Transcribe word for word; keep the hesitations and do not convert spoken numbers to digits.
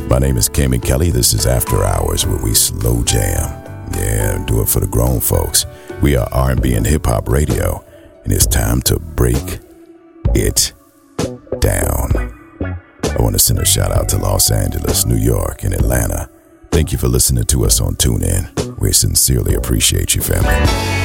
My name is Cayman Kelly. This is After Hours, where we slow jam. Yeah, do it for the grown folks. We are R and B and hip-hop radio, and it's time to break it down. I want to send a shout-out to Los Angeles, New York, and Atlanta. Thank you for listening to us on TuneIn. We sincerely appreciate you, family.